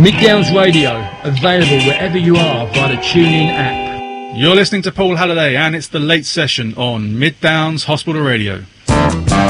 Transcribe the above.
Mid Downs Radio, available wherever you are via the TuneIn app. You're listening to Paul Halliday, and it's the late session on Mid Downs Hospital Radio.